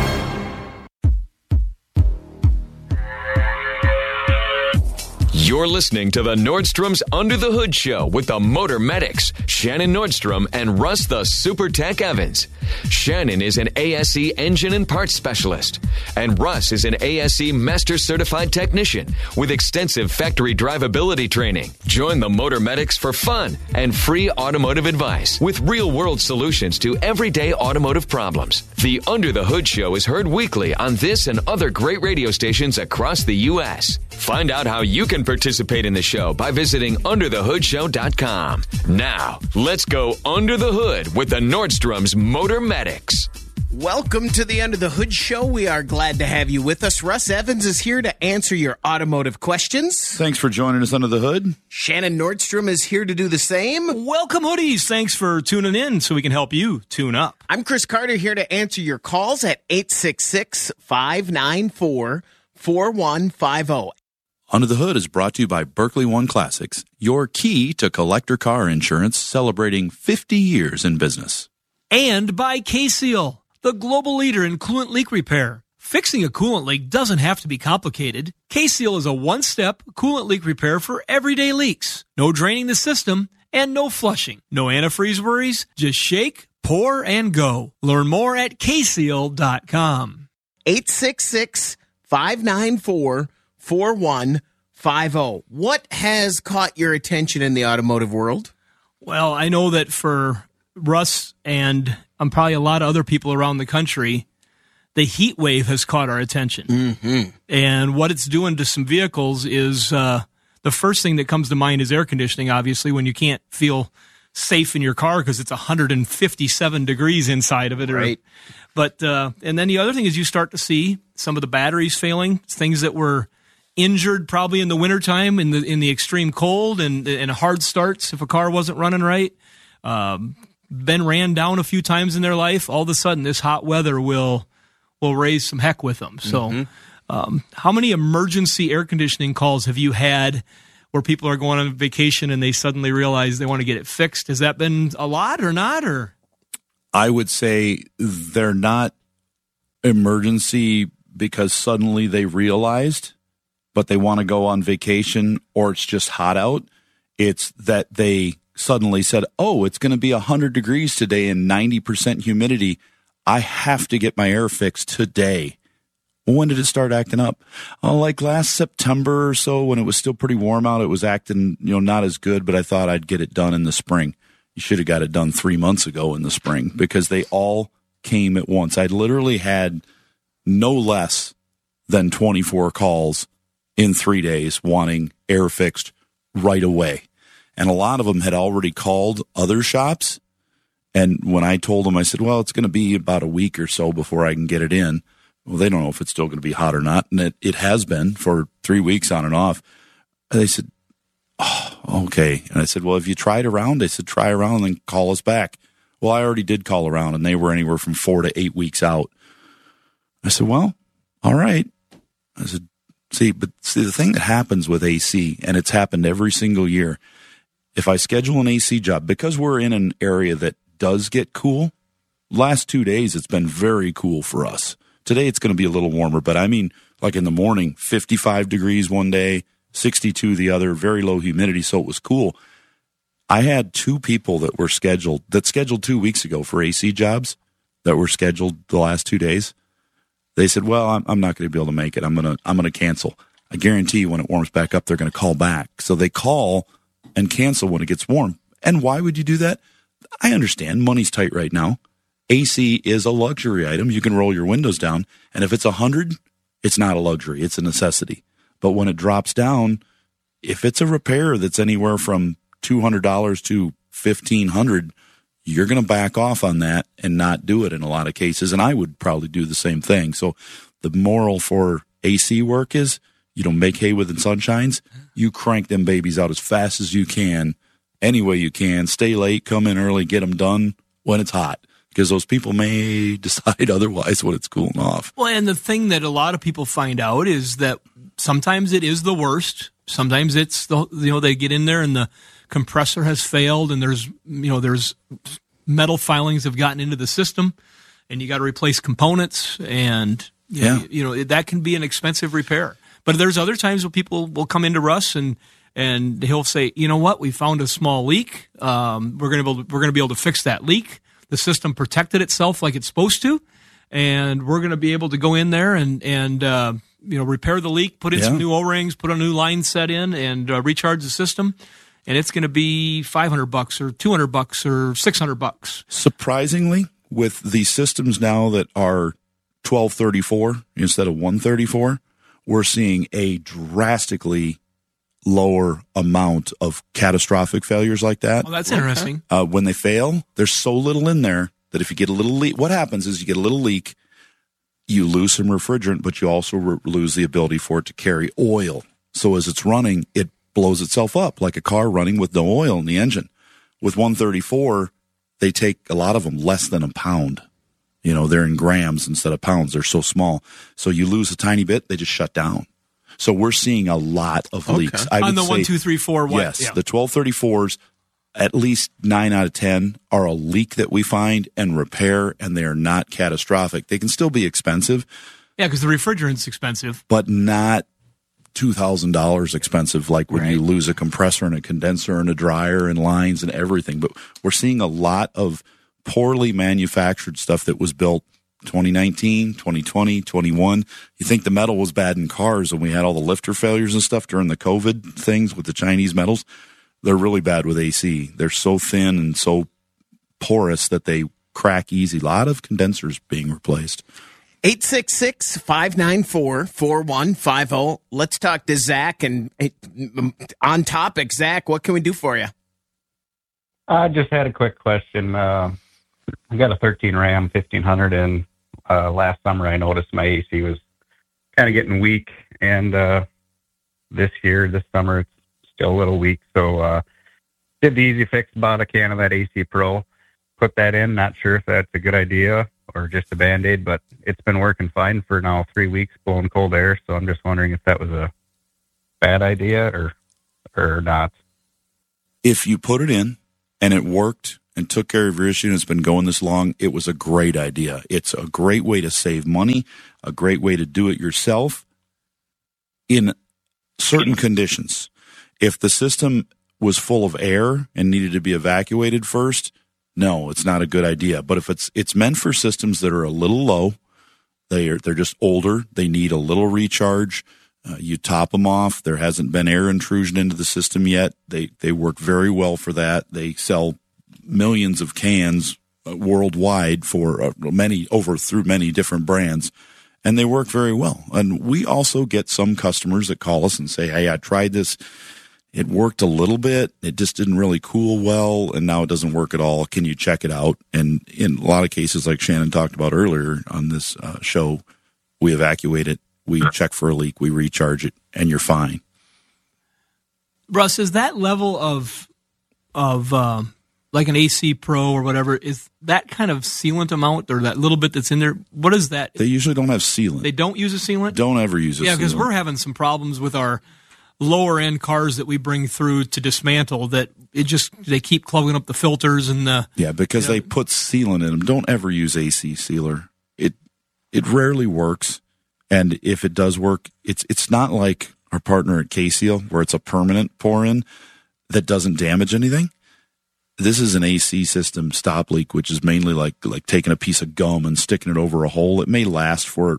You're listening to the Nordstrom's Under the Hood Show with the Motor Medics, Shannon Nordstrom and Russ the Super Tech Evans. Shannon is an A S E engine and parts specialist, and Russ is an A S E Master Certified Technician with extensive factory drivability training. Join the Motor Medics for fun and free automotive advice with real-world solutions to everyday automotive problems. The Under the Hood Show is heard weekly on this and other great radio stations across the U S Find out how you can participate in the show by visiting under the hood show dot com. Now, let's go under the hood with the Nordstrom's Motor Medics. Welcome to the Under the Hood Show. We are glad to have you with us. Russ Evans is here to answer your automotive questions. Thanks for joining us under the hood. Shannon Nordstrom is here to do the same. Welcome, hoodies. Thanks for tuning in so we can help you tune up. I'm Chris Carter here to answer your calls at eight six six, five nine four, four one five zero. Under the Hood is brought to you by Berkeley One Classics, your key to collector car insurance, celebrating fifty years in business. And by K-Seal, the global leader in coolant leak repair. Fixing a coolant leak doesn't have to be complicated. K-Seal is a one-step coolant leak repair for everyday leaks. No draining the system and no flushing. No antifreeze worries. Just shake, pour, and go. Learn more at K seal dot com. eight six six, five nine four, four one five zero. What has caught your attention in the automotive world? Well, I know that for Russ and um, probably a lot of other people around the country, the heat wave has caught our attention. Mm-hmm. And what it's doing to some vehicles is uh, the first thing that comes to mind is air conditioning, obviously, when you can't feel safe in your car because it's one hundred fifty-seven degrees inside of it. Right. But, uh, and then the other thing is you start to see some of the batteries failing, things that were injured probably in the wintertime in the in the extreme cold and, and hard starts if a car wasn't running right. Um, been ran down a few times in their life. All of a sudden, this hot weather will will raise some heck with them. So Mm-hmm. um, how many emergency air conditioning calls have you had where people are going on vacation and they suddenly realize they want to get it fixed? Has that been a lot or not? Or I would say they're not emergency because suddenly they realized, but they want to go on vacation or it's just hot out. It's that they suddenly said, oh, it's going to be one hundred degrees today and ninety percent humidity. I have to get my air fixed today. Well, when did it start acting up? Oh, like last September or so when it was still pretty warm out, it was acting, you know, not as good, but I thought I'd get it done in the spring. You should have got it done three months ago in the spring because they all came at once. I literally had no less than twenty-four calls in three days wanting air fixed right away. And a lot of them had already called other shops. And when I told them, I said, well, it's going to be about a week or so before I can get it in. Well, they don't know if it's still going to be hot or not. And it, it has been for three weeks on and off. And they said, oh, okay. And I said, well, have you tried around? They said, try around and then call us back. Well, I already did call around and they were anywhere from four to eight weeks out. I said, well, all right. I said, see, but see, the thing that happens with A C, and it's happened every single year, if I schedule an A C job, because we're in an area that does get cool, last two days it's been very cool for us. Today it's going to be a little warmer, but I mean, like in the morning, fifty-five degrees one day, sixty-two the other, very low humidity, so it was cool. I had two people that were scheduled, that scheduled two weeks ago for A C jobs that were scheduled the last two days. They said, well, I'm, I'm not going to be able to make it. I'm going to, I'm going to cancel. I guarantee you when it warms back up, they're going to call back. So they call and cancel when it gets warm. And why would you do that? I understand money's tight right now. A C is a luxury item. You can roll your windows down. And if it's a hundred, it's not a luxury. It's a necessity. But when it drops down, if it's a repair that's anywhere from two hundred dollars to fifteen hundred dollars, you're going to back off on that and not do it in a lot of cases. And I would probably do the same thing. So the moral for A C work is you don't make hay with the sunshines. You crank them babies out as fast as you can, any way you can. Stay late, come in early, get them done when it's hot. Because those people may decide otherwise when it's cooling off. Well, and the thing that a lot of people find out is that sometimes it is the worst. Sometimes it's the, you know, they get in there and the compressor has failed and there's, you know, there's metal filings have gotten into the system and you got to replace components and, you yeah. know, you know, that can be an expensive repair. But there's other times where people will come into Russ and, and he'll say, you know what, we found a small leak. Um, we're going to we're going to be able to fix that leak. The system protected itself like it's supposed to, and we're going to be able to go in there and and uh, you know repair the leak, put in yeah. some new O-rings, put a new line set in, and uh, recharge the system. And it's going to be five hundred bucks or two hundred bucks or six hundred bucks. Surprisingly, with the systems now that are twelve thirty-four instead of one thirty-four, we're seeing a drastically lower amount of catastrophic failures like that. Well, that's interesting. Uh, when they fail, there's so little in there that if you get a little leak, what happens is you get a little leak, you lose some refrigerant, but you also re- lose the ability for it to carry oil. So as it's running, it blows itself up like a car running with no oil in the engine. With one thirty-four, they take a lot of them less than a pound. You know, they're in grams instead of pounds. They're so small. So you lose a tiny bit, they just shut down. So we're seeing a lot of Okay. leaks. I On would the say, one, two, three, four, what? yes, Yeah. the twelve thirty-fours, at least nine out of ten are a leak that we find and repair, and they are not catastrophic. They can still be expensive. Yeah, because the refrigerant's expensive. But not two thousand dollars expensive like when right. you lose a compressor and a condenser and a dryer and lines and everything. But we're seeing a lot of poorly manufactured stuff that was built twenty nineteen, twenty twenty, twenty-one. You think the metal was bad in cars when we had all the lifter failures and stuff during the COVID things with the Chinese metals. They're really bad with A C. They're so thin and so porous that they crack easy. A lot of condensers being replaced. eight six six, five nine four, four one five zero. Let's talk to Zach. And on topic, Zach, what can we do for you? I just had a quick question. Uh, I got a thirteen Ram fifteen hundred, and uh, last summer I noticed my A C was kind of getting weak, and uh, this year, this summer, it's still a little weak. So uh, did the easy fix, bought a can of that A C Pro, put that in. Not sure if that's a good idea or just a Band-Aid, but it's been working fine for now three weeks, blowing cold air. So I'm just wondering if that was a bad idea or or not. If you put it in and it worked and took care of your issue and it's been going this long, it was a great idea. It's a great way to save money, a great way to do it yourself in certain conditions. If the system was full of air and needed to be evacuated first, no, it's not a good idea. But if it's it's meant for systems that are a little low, they are they're just older, they need a little recharge. Uh, you top them off. There hasn't been air intrusion into the system yet. They they work very well for that. They sell millions of cans uh, worldwide for uh, many over through many different brands, and they work very well. And we also get some customers that call us and say, "Hey, I tried this. It worked a little bit. It just didn't really cool well, and now it doesn't work at all. Can you check it out?" And in a lot of cases, like Shannon talked about earlier on this uh, show, we evacuate it. We check for a leak, we recharge it, and you're fine. Russ, is that level of of um, like an A C Pro or whatever, is that kind of sealant amount or that little bit that's in there, what is that? They usually don't have sealant. They don't use a sealant? Don't ever use a yeah, sealant. Yeah, because we're having some problems with our lower end cars that we bring through to dismantle that it just, they keep clogging up the filters and the... Yeah, because you know, they put sealant in them. Don't ever use A C sealer. It it rarely works. And if it does work, it's it's not like our partner at K-Seal, where it's a permanent pour-in that doesn't damage anything. This is an A C system stop leak, which is mainly like like taking a piece of gum and sticking it over a hole. It may last for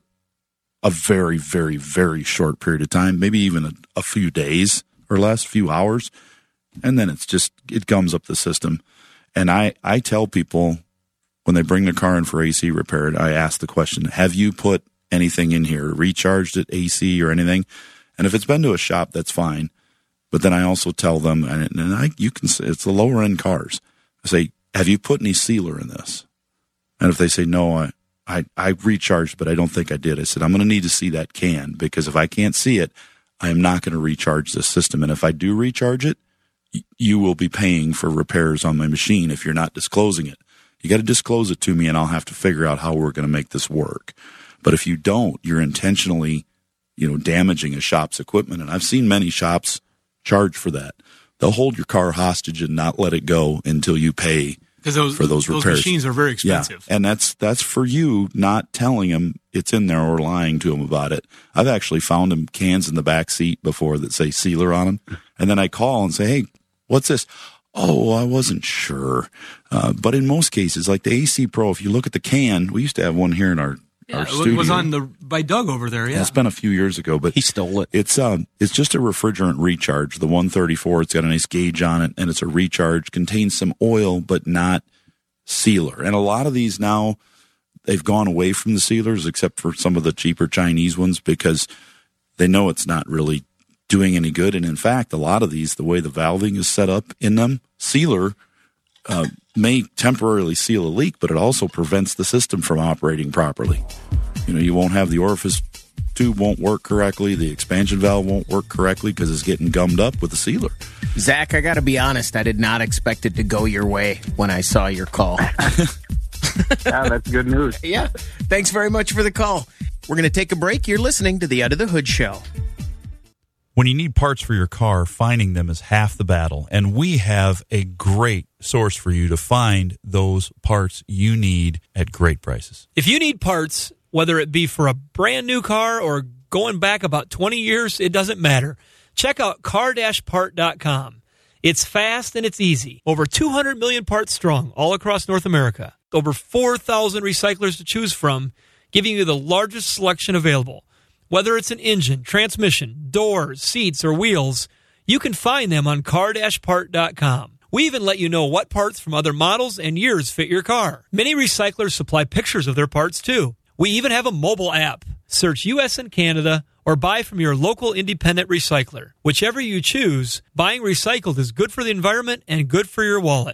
a very, very, very short period of time, maybe even a, a few days or less, few hours, and then it's just, it gums up the system. And I, I tell people when they bring their car in for A C repaired, I ask the question, have you put anything in here, recharged it, A C or anything? And if it's been to a shop, that's fine. But then I also tell them, and, and I, you can say it's the lower end cars. I say, have you put any sealer in this? And if they say, no, I, I, I recharged, but I don't think I did. I said, I'm going to need to see that can, because if I can't see it, I am not going to recharge this system. And if I do recharge it, y- you will be paying for repairs on my machine if you're not disclosing it. You got to disclose it to me, and I'll have to figure out how we're going to make this work. But if you don't, you're intentionally, you know, damaging a shop's equipment. And I've seen many shops charge for that. They'll hold your car hostage and not let it go until you pay those, for those repairs. Those machines are very expensive. Yeah, and that's that's for you not telling them it's in there or lying to them about it. I've actually found them cans in the back seat before that say sealer on them. And then I call and say, hey, what's this? Oh, I wasn't sure. Uh, but in most cases, like the A C Pro, if you look at the can, we used to have one here in our Yeah, Our it studio. was on the by Doug over there. Yeah, It's been a few years ago, but he stole it. It's um, it's just a refrigerant recharge. The one thirty-four. It's got a nice gauge on it, and it's a recharge. Contains some oil, but not sealer. And a lot of these now, they've gone away from the sealers, except for some of the cheaper Chinese ones, because they know it's not really doing any good. And in fact, a lot of these, the way the valving is set up in them, sealer uh, may temporarily seal a leak, but it also prevents the system from operating properly. You know, you won't have the orifice tube won't work correctly. The expansion valve won't work correctly because it's getting gummed up with the sealer. Zach, I got to be honest. I did not expect it to go your way when I saw your call. Yeah, that's good news. Yeah. Thanks very much for the call. We're going to take a break. You're listening to the Under the Hood Show. When you need parts for your car, finding them is half the battle. And we have a great source for you to find those parts you need at great prices. If you need parts, whether it be for a brand new car or going back about twenty years, it doesn't matter. Check out car dash part dot com. It's fast and it's easy. Over two hundred million parts strong all across North America. Over four thousand recyclers to choose from, giving you the largest selection available. Whether it's an engine, transmission, doors, seats, or wheels, you can find them on car dash part dot com. We even let you know what parts from other models and years fit your car. Many recyclers supply pictures of their parts, too. We even have a mobile app. Search U S and Canada or buy from your local independent recycler. Whichever you choose, buying recycled is good for the environment and good for your wallet.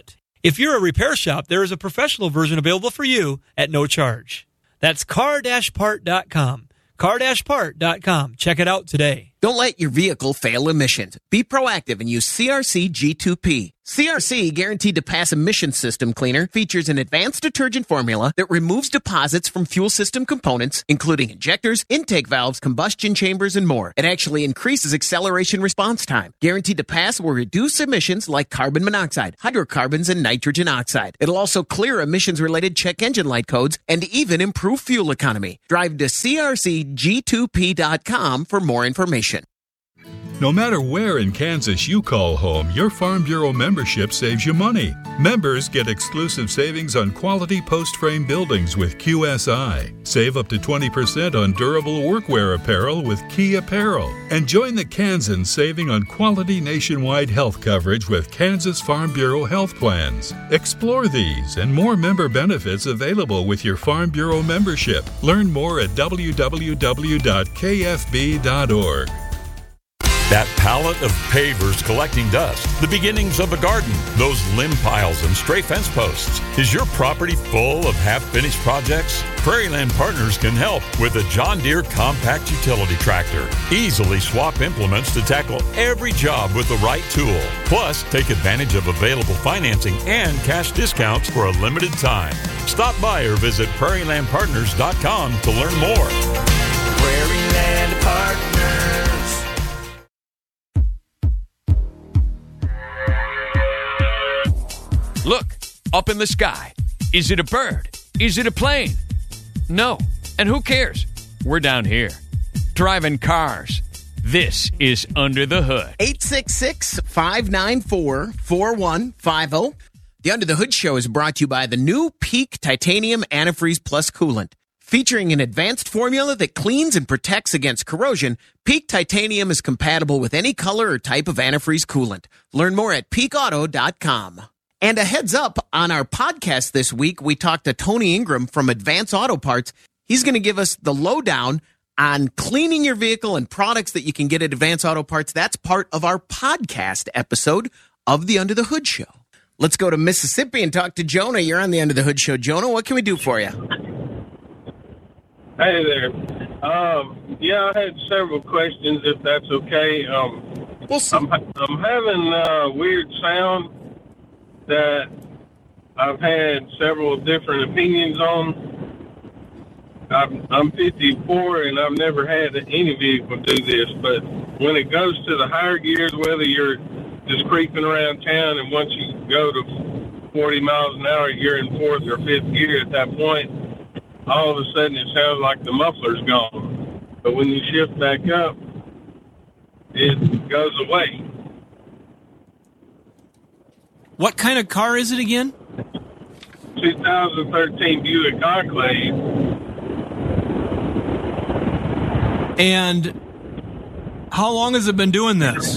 If you're a repair shop, there is a professional version available for you at no charge. That's car dash part dot com. car dash part dot com. Check it out today. Don't let your vehicle fail emissions. Be proactive and use C R C G two P. C R C, guaranteed to pass emission system cleaner, features an advanced detergent formula that removes deposits from fuel system components, including injectors, intake valves, combustion chambers, and more. It actually increases acceleration response time. Guaranteed to pass will reduce emissions like carbon monoxide, hydrocarbons, and nitrogen oxide. It'll also clear emissions-related check engine light codes and even improve fuel economy. Drive to C R C G two P dot com for more information. No matter where in Kansas you call home, your Farm Bureau membership saves you money. Members get exclusive savings on quality post-frame buildings with Q S I. Save up to twenty percent on durable workwear apparel with Key Apparel. And join the Kansans saving on quality nationwide health coverage with Kansas Farm Bureau health plans. Explore these and more member benefits available with your Farm Bureau membership. Learn more at w w w dot k f b dot org. That pallet of pavers collecting dust, the beginnings of a garden, those limb piles and stray fence posts. Is your property full of half-finished projects? Prairieland Partners can help with a John Deere compact utility tractor. Easily swap implements to tackle every job with the right tool. Plus, take advantage of available financing and cash discounts for a limited time. Stop by or visit prairie land partners dot com to learn more. Prairieland Partners. Look, up in the sky. Is it a bird? Is it a plane? No. And who cares? We're down here, driving cars. This is Under the Hood. eight six six, five nine four, four one five zero. The Under the Hood Show is brought to you by the new Peak Titanium Antifreeze Plus Coolant. Featuring an advanced formula that cleans and protects against corrosion, Peak Titanium is compatible with any color or type of antifreeze coolant. Learn more at peak auto dot com. And a heads up, on our podcast this week, we talked to Tony Ingram from Advance Auto Parts. He's going to give us the lowdown on cleaning your vehicle and products that you can get at Advance Auto Parts. That's part of our podcast episode of the Under the Hood Show. Let's go to Mississippi and talk to Jonah. You're on the Under the Hood Show. Jonah, what can we do for you? Hey there. Um, yeah, I had several questions, if that's okay. Um, we'll see. I'm, I'm having a weird sound that I've had several different opinions on. I'm, I'm fifty-four, and I've never had any vehicle do this, but when it goes to the higher gears, whether you're just creeping around town and once you go to forty miles an hour, you're in fourth or fifth gear at that point, all of a sudden it sounds like the muffler's gone. But when you shift back up, it goes away. What kind of car is it again? two thousand thirteen Buick Enclave. And how long has it been doing this?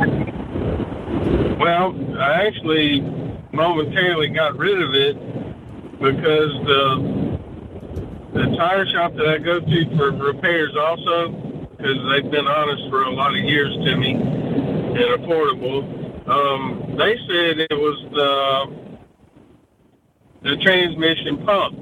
Well, I actually momentarily got rid of it because the the tire shop that I go to for repairs also, because they've been honest for a lot of years to me and affordable, um, they said it was the the transmission pump.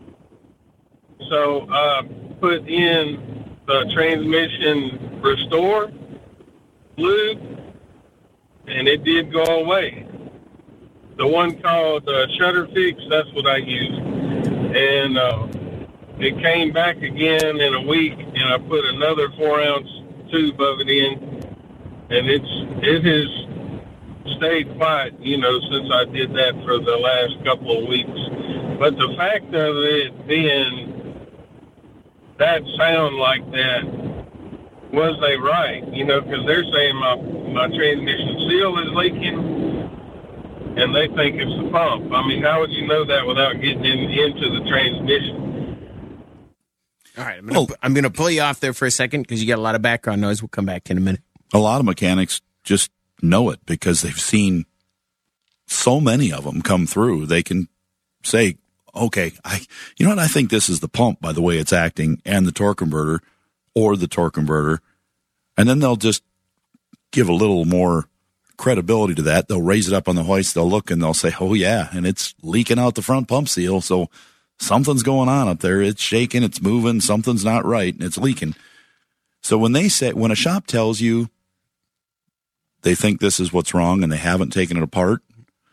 So I put in the transmission restore fluid, and it did go away. The one called uh, Shutter Fix, that's what I used. And uh, it came back again in a week, and I put another four-ounce tube of it in, and it's it has stayed quiet, you know, since I did that for the last couple of weeks. But the fact of it being that sound like that, was they right? You know, because they're saying my, my transmission seal is leaking, and they think it's the pump. I mean, how would you know that without getting in, into the transmission? All right, I'm going to I'm going to pull you off there for a second because you got a lot of background noise. We'll come back in a minute. A lot of mechanics just know it because they've seen so many of them come through. They can say, okay, I, you know what? I think this is the pump by the way it's acting and the torque converter or the torque converter. And then they'll just give a little more credibility to that. They'll raise it up on the hoist, they'll look, and they'll say, oh, yeah, and it's leaking out the front pump seal, so something's going on up there. It's shaking, it's moving, something's not right, and it's leaking. So when they say, when a shop tells you they think this is what's wrong and they haven't taken it apart,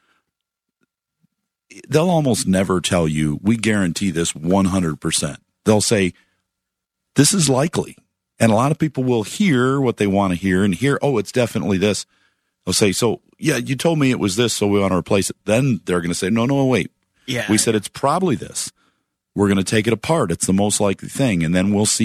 they'll almost never tell you, we guarantee this one hundred percent. They'll say, this is likely. And a lot of people will hear what they want to hear and hear, oh, it's definitely this. They'll say, so, yeah, you told me it was this, so we want to replace it. Then they're going to say, no, no, wait. Yeah. We said it's probably this. We're going to take it apart. It's the most likely thing. And then we'll see